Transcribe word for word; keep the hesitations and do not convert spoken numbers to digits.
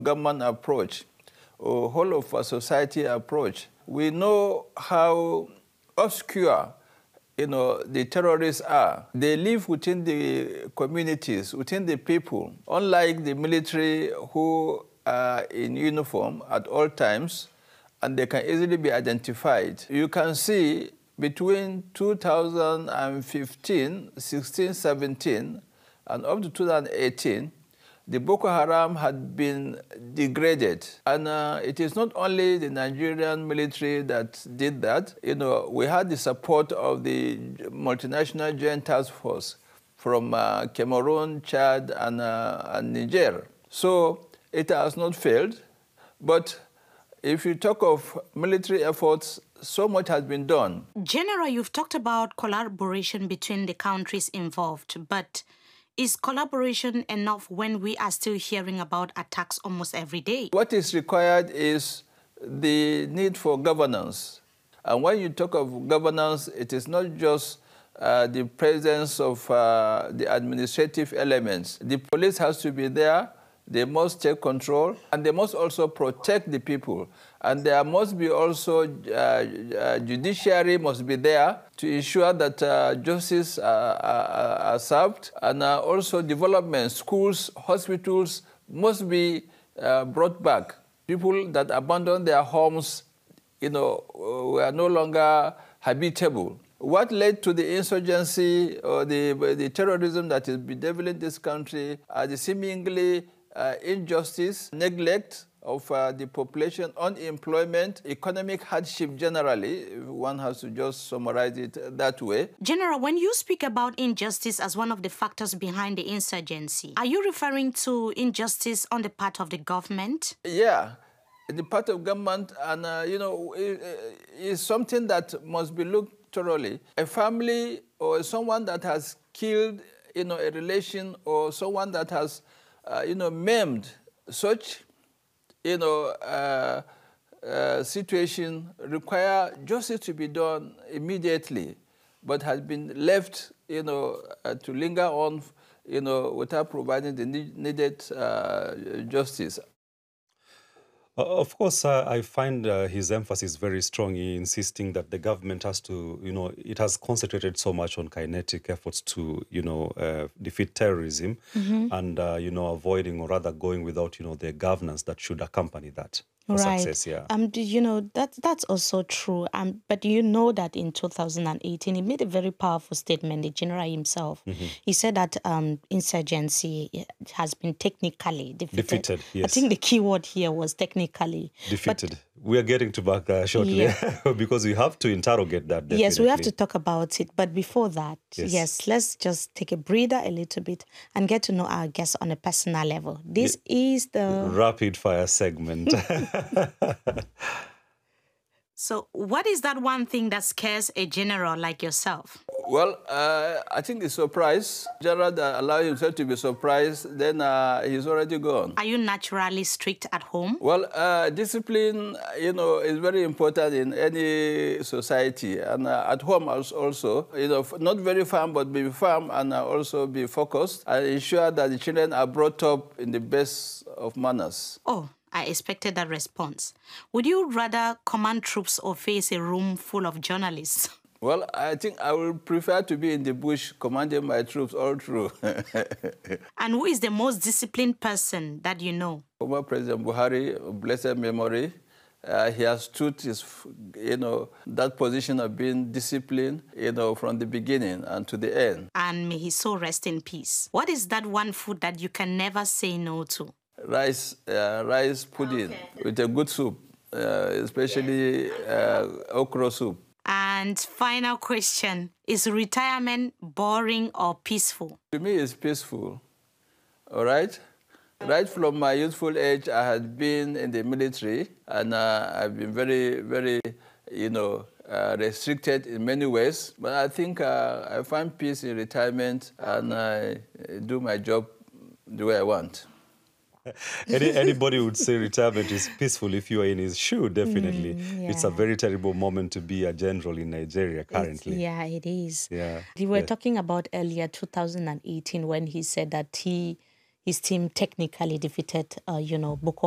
government approach or whole of a society approach. We know how obscure you know, the terrorists are. They live within the communities, within the people. Unlike the military who are in uniform at all times, and they can easily be identified. You can see between two thousand fifteen, sixteen, seventeen, and up to two thousand eighteen, the Boko Haram had been degraded. And uh, it is not only the Nigerian military that did that. You know, we had the support of the multinational joint task force from uh, Cameroon, Chad, and, uh, and Niger. So it has not failed. But if you talk of military efforts, so much has been done. General, you've talked about collaboration between the countries involved, but is collaboration enough when we are still hearing about attacks almost every day? What is required is the need for governance. And when you talk of governance, it is not just uh, the presence of uh, the administrative elements. The police has to be there. They must take control, and they must also protect the people. And there must be also, uh, uh, judiciary must be there to ensure that uh, justice uh, are, are served. And uh, also development, schools, hospitals must be uh, brought back. People that abandon their homes, you know, were no longer habitable. What led to the insurgency or the, the terrorism that is bedeviling this country are the seemingly Uh, injustice, neglect of uh, the population, unemployment, economic hardship generally. One has to just summarize it that way. General, when you speak about injustice as one of the factors behind the insurgency, are you referring to injustice on the part of the government? Yeah, the part of government, and uh, you know, it, it's something that must be looked thoroughly. A family or someone that has killed, you know, a relation, or someone that has Uh, you know, maimed such, you know, uh, uh, situation require justice to be done immediately, but has been left, you know, uh, to linger on, you know, without providing the needed uh, justice. Uh, of course, uh, I find uh, his emphasis very strong in insisting that the government has to, you know, it has concentrated so much on kinetic efforts to, you know, uh, defeat terrorism mm-hmm. and, uh, you know, avoiding or rather going without, you know, the governance that should accompany that. For right. Success, yeah. Um, you know, that, that's also true. Um, but you know that in two thousand eighteen, he made a very powerful statement, the general himself. Mm-hmm. He said that um, insurgency has been technically defeated. Defeated, yes. I think the key word here was technically. Defeated. But, we are getting to back uh, shortly yeah. because we have to interrogate that, definitely. Yes, we have to talk about it. But before that, yes. yes, let's just take a breather a little bit and get to know our guests on a personal level. This yeah. is the... Rapid fire segment. So what is that one thing that scares a general like yourself? Well, uh, I think the surprise. General that allows himself to be surprised, then uh, he's already gone. Are you naturally strict at home? Well, uh, discipline, you know, is very important in any society. And uh, at home also, you know, not very firm, but be firm and uh, also be focused and ensure that the children are brought up in the best of manners. Oh. I expected that response. Would you rather command troops or face a room full of journalists? Well, I think I would prefer to be in the bush commanding my troops all through. And who is the most disciplined person that you know? Former President Buhari, blessed memory, uh, he has stood his, you know, that position of being disciplined, you know, from the beginning and to the end. And may his soul rest in peace. What is that one food that you can never say no to? Rice, uh, rice pudding okay. with a good soup, uh, especially yes. uh, okra soup. And final question, is retirement boring or peaceful? To me, it's peaceful, all right? Right from my youthful age, I had been in the military, and uh, I've been very, very, you know, uh, restricted in many ways. But I think uh, I find peace in retirement, and I do my job the way I want. Any, anybody would say retirement is peaceful if you are in his shoe, definitely. Mm, yeah. It's a very terrible moment to be a general in Nigeria currently. It's, yeah, it is. Yeah. We were yeah. talking about earlier, two thousand eighteen, when he said that he, his team technically defeated, uh, you know, Boko